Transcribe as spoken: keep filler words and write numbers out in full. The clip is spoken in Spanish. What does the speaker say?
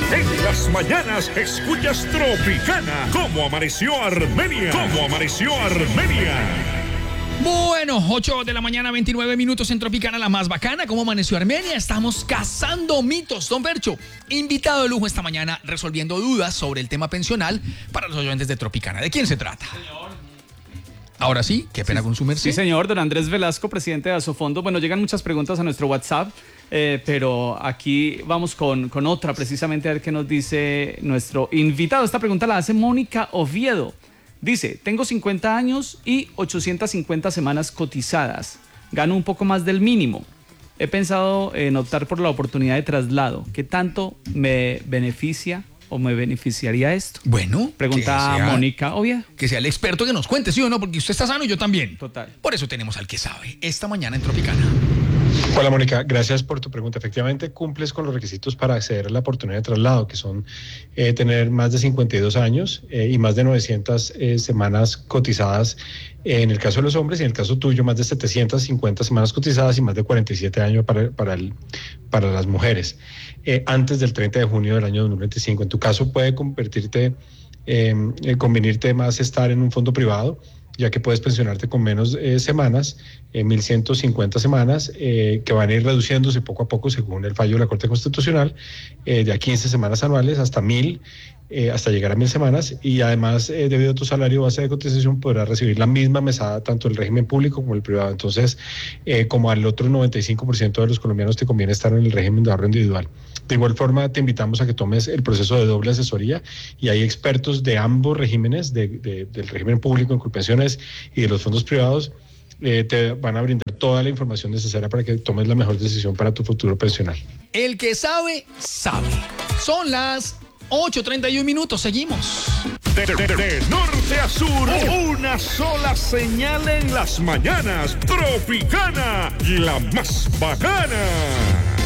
En las mañanas escuchas Tropicana. ¿Cómo amaneció Armenia? ¿Cómo amaneció Armenia? Bueno, ocho de la mañana, veintinueve minutos en Tropicana, la más bacana. ¿Cómo amaneció Armenia? Estamos cazando mitos. Don Fercho, invitado de lujo esta mañana, resolviendo dudas sobre el tema pensional para los oyentes de Tropicana. ¿De quién se trata? Señor. Ahora sí, qué pena sí, con su merced. Sí, señor, don Andrés Velasco, presidente de Asofondo. Bueno, llegan muchas preguntas a nuestro WhatsApp, eh, pero aquí vamos con, con otra, precisamente a ver qué nos dice nuestro invitado. Esta pregunta la hace Mónica Oviedo. Dice, tengo cincuenta años y ochocientas cincuenta semanas cotizadas. Gano un poco más del mínimo. He pensado en optar por la oportunidad de traslado. ¿Qué tanto me beneficia o me beneficiaría esto? Bueno, pregunta sea, Mónica Oviedo. Que sea el experto que nos cuente, ¿sí o no? Porque usted está sano y yo también. Total. Por eso tenemos al que sabe esta mañana en Tropicana. Hola Mónica, gracias por tu pregunta. Efectivamente cumples con los requisitos para acceder a la oportunidad de traslado, que son eh, tener más de cincuenta y dos años eh, y más de novecientas eh, semanas cotizadas eh, en el caso de los hombres, y en el caso tuyo más de setecientas cincuenta semanas cotizadas y más de cuarenta y siete años para, para, el, para las mujeres, eh, antes del treinta de junio del año dos mil veinticinco. En tu caso puede convertirte, eh, convenirte más estar en un fondo privado, ya que puedes pensionarte con menos eh, semanas, eh, mil ciento cincuenta semanas, eh, que van a ir reduciéndose poco a poco según el fallo de la Corte Constitucional, eh, de a quince semanas anuales hasta mil, eh, hasta llegar a mil semanas, y además, eh, debido a tu salario base de cotización, podrás recibir la misma mesada tanto el régimen público como el privado. Entonces, eh, como al otro noventa y cinco por ciento de los colombianos, te conviene estar en el régimen de ahorro individual. De igual forma, te invitamos a que tomes el proceso de doble asesoría, y hay expertos de ambos regímenes, de, de, del régimen público en Colpensiones y de los fondos privados. Eh, te van a brindar toda la información necesaria para que tomes la mejor decisión para tu futuro pensional. El que sabe, sabe. Son las ocho treinta y un minutos, seguimos. De, de, de, de norte a sur, una sola señal en las mañanas. Tropicana, la más bacana.